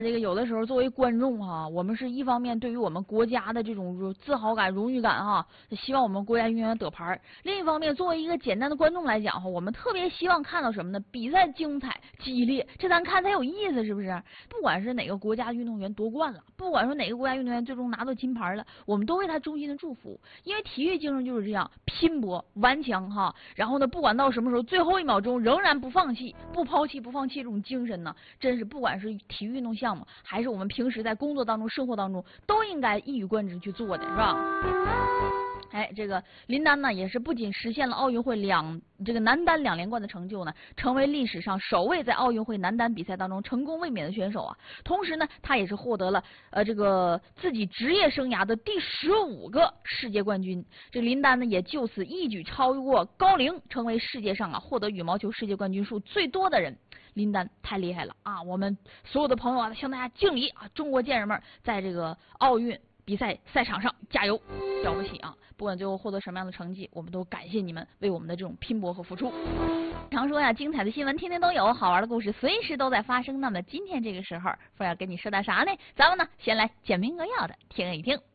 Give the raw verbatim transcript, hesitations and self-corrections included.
这个有的时候作为观众哈，我们是一方面对于我们国家的这种自豪感、荣誉感哈，希望我们国家运动员得牌；另一方面，作为一个简单的观众来讲哈，我们特别希望看到什么呢？比赛精彩、激烈，这咱看才有意思，是不是？不管是哪个国家运动员夺冠了，不管说哪个国家运动员最终拿到金牌了，我们都为他衷心的祝福，因为体育精神就是这样，拼搏、顽强哈。然后呢，不管到什么时候，最后一秒钟仍然不放弃、不抛弃、不放弃这种精神呢，真是不管是体育运动项目，还是我们平时在工作当中、生活当中，都应该一以贯之去做的，是吧？哎，这个林丹呢，也是不仅实现了奥运会两这个男单两连冠的成就呢，成为历史上首位在奥运会男单比赛当中成功卫冕的选手啊。同时呢，他也是获得了呃这个自己职业生涯的第十五个世界冠军。这林丹呢，也就此一举超过高龄，成为世界上啊获得羽毛球世界冠军数最多的人。林丹太厉害了啊！我们所有的朋友啊，向大家敬礼啊！中国健人们在这个奥运比赛赛场上加油，了不起啊！不管最后获得什么样的成绩，我们都感谢你们为我们的这种拼搏和付出。常说呀，精彩的新闻天天都有，好玩的故事随时都在发生。那么今天这个时候，凤要跟你说点啥呢？咱们呢，先来简明扼要的听一听。